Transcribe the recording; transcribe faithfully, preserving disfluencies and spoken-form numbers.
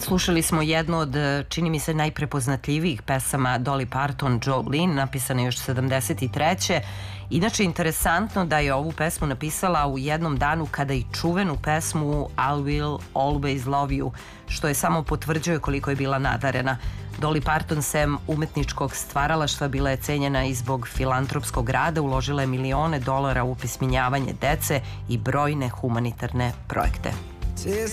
Slušali smo jednu od, čini mi se, najprepoznatljivijih pesama Dolly Parton, Jolene, napisana još sedamdeset treće. Inače, interesantno da je ovu pesmu napisala u jednom danu kada i čuvenu pesmu I Will Always Love You, što je samo potvrđuje koliko je bila nadarena. Dolly Parton, sem umetničkog stvaralaštva, bila je cenjena i zbog filantropskog rada, uložila je milione dolara u opismenjavanje dece i brojne humanitarne projekte.